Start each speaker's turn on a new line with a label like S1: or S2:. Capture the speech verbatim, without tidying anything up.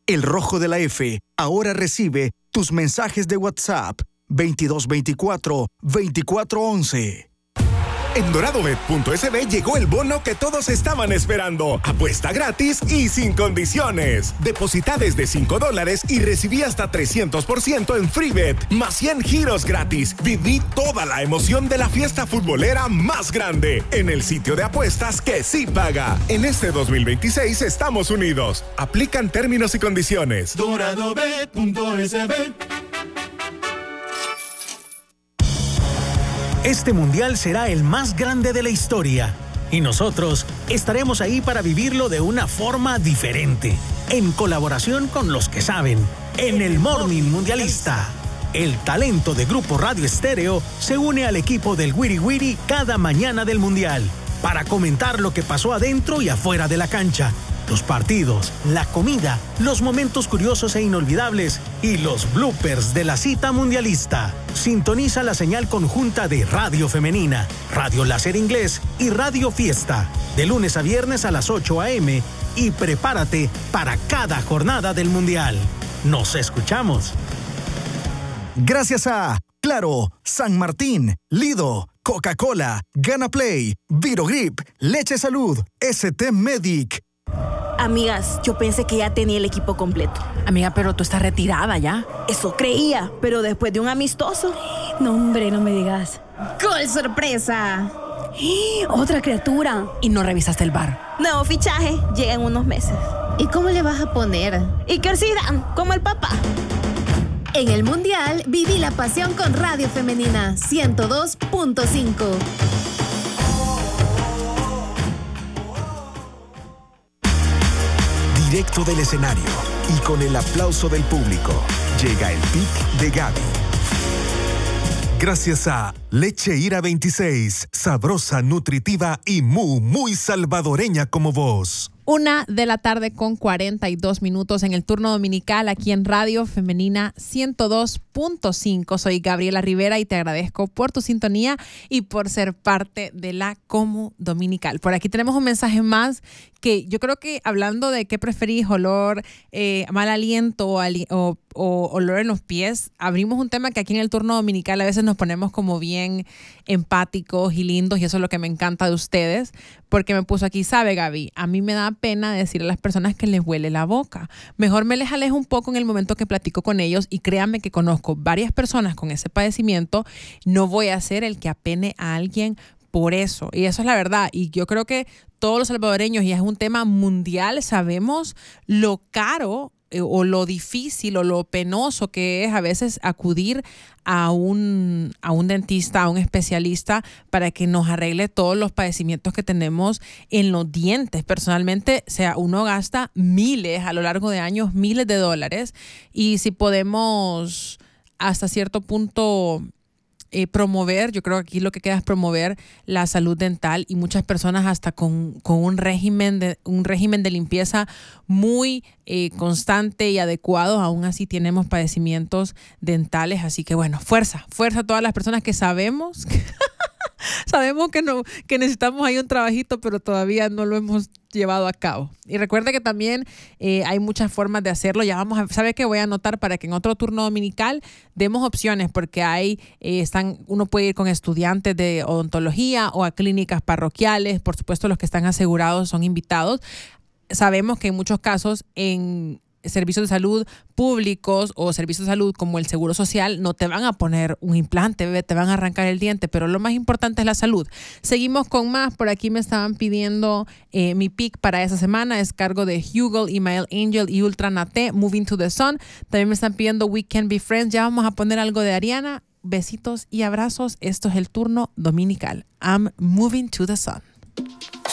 S1: El Rojo de la F ahora recibe tus mensajes de WhatsApp veintidós veinticuatro veinticuatro once.
S2: En doradobet punto es be llegó el bono que todos estaban esperando. Apuesta gratis y sin condiciones. Deposita desde cinco dólares y recibí hasta trescientos por ciento en FreeBet, más cien giros gratis. Viví toda la emoción de la fiesta futbolera más grande en el sitio de apuestas que sí paga. En este dos mil veintiséis estamos unidos. Aplican términos y condiciones.
S3: doradobet punto es be.
S4: Este mundial será el más grande de la historia y nosotros estaremos ahí para vivirlo de una forma diferente, en colaboración con los que saben, en el Morning Mundialista. El talento de Grupo Radio Estéreo se une al equipo del Wiri Wiri cada mañana del mundial para comentar lo que pasó adentro y afuera de la cancha, los partidos, la comida, los momentos curiosos e inolvidables y los bloopers de la cita mundialista. Sintoniza la señal conjunta de Radio Femenina, Radio Láser Inglés y Radio Fiesta, de lunes a viernes a las ocho a eme y prepárate para cada jornada del mundial. Nos escuchamos.
S1: Gracias a Claro, San Martín, Lido, Coca-Cola, Gana Play, Virogrip, Leche Salud, S T Medic.
S5: Amigas, yo pensé que ya tenía el equipo completo.
S6: Amiga, pero tú estás retirada ya.
S5: Eso creía, pero después de un amistoso.
S7: No, hombre, no me digas.
S6: ¡Gol sorpresa!
S7: ¡Otra criatura!
S6: Y no revisaste el bar.
S5: Nuevo fichaje, llega en unos meses.
S8: ¿Y cómo le vas a poner?
S5: Iker Zidane, como el papá.
S8: En el Mundial, viví la pasión con Radio Femenina ciento dos punto cinco.
S2: Directo del escenario y con el aplauso del público, llega el pick de Gaby. Gracias a Leche Ira veintiséis, sabrosa, nutritiva y muy, muy salvadoreña como vos.
S9: Una de la tarde con cuarenta y dos minutos en el turno dominical aquí en Radio Femenina ciento dos punto cinco. Soy Gabriela Rivera y te agradezco por tu sintonía y por ser parte de la Comu Dominical. Por aquí tenemos un mensaje más que yo creo que hablando de qué preferís, olor, eh, mal aliento o, ali- o, o olor en los pies, abrimos un tema que aquí en el turno dominical a veces nos ponemos como bien empáticos y lindos y eso es lo que me encanta de ustedes, porque me puso aquí, sabe Gaby, a mí me da pena decirle a las personas que les huele la boca. Mejor me les alejo un poco en el momento que platico con ellos y créanme que conozco varias personas con ese padecimiento. No voy a ser el que apene a alguien por eso. Y eso es la verdad. Y yo creo que todos los salvadoreños, y es un tema mundial, sabemos lo caro eh, o lo difícil o lo penoso que es a veces acudir a un, a un dentista, a un especialista para que nos arregle todos los padecimientos que tenemos en los dientes. Personalmente, o sea, uno gasta miles a lo largo de años, miles de dólares, y si podemos hasta cierto punto eh, promover, yo creo que aquí lo que queda es promover la salud dental, y muchas personas hasta con, con un régimen de un régimen de limpieza muy eh, constante y adecuado, aún así tenemos padecimientos dentales. Así que bueno, fuerza, fuerza a todas las personas que sabemos que sabemos que no, que necesitamos ahí un trabajito, pero todavía no lo hemos llevado a cabo. Y recuerde que también eh, hay muchas formas de hacerlo. Ya vamos a, ¿sabe qué? Voy a anotar para que en otro turno dominical demos opciones, porque hay, eh, están, uno puede ir con estudiantes de odontología o a clínicas parroquiales. Por supuesto, los que están asegurados son invitados. Sabemos que en muchos casos en servicios de salud públicos o servicios de salud como el Seguro Social no te van a poner un implante, bebé, te van a arrancar el diente, pero lo más importante es la salud. Seguimos con más. Por aquí me estaban pidiendo eh, mi pick para esa semana, es cargo de Hugel, Imael Angel y Ultra Nate, Moving to the Sun. También me están pidiendo We Can Be Friends. Ya vamos a poner algo de Ariana. Besitos y abrazos. Esto es el turno dominical. I'm Moving to the Sun.